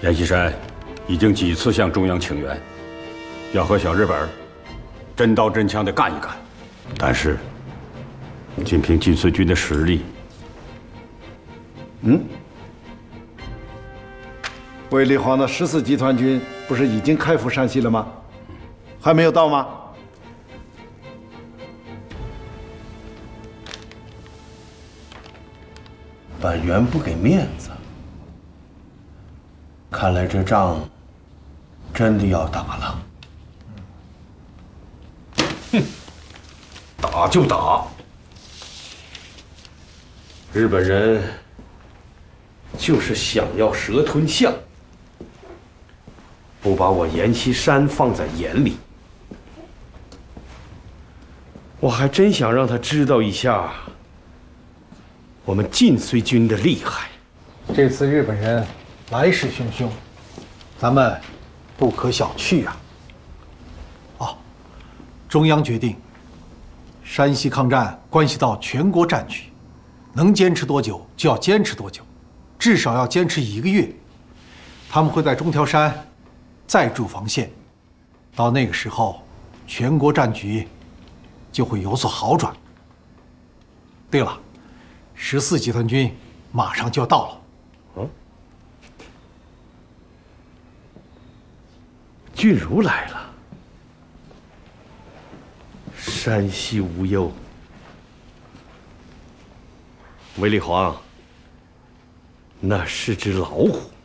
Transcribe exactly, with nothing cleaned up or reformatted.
阎锡山已经几次向中央请愿，要和小日本真刀真枪的干一干，但是仅凭晋绥军的实力， 嗯，卫立煌的十四集团军不是已经开赴山西了吗？还没有到吗？ 板垣不给面子，看来这仗真的要打了。 哼，打就打。日本人就是想要蛇吞象，不把我阎锡山放在眼里。我还真想让他知道一下。 我们晋绥军的厉害， 这次日本人来势汹汹，咱们不可小觑啊！哦，中央决定，山西抗战关系到全国战局，能坚持多久就要坚持多久，至少要坚持一个月。他们会在中条山再筑防线，到那个时候，全国战局就会有所好转。对了。 十四集团军马上就要到了。 嗯，俊如来了，山西无忧。卫立煌，那是只老虎。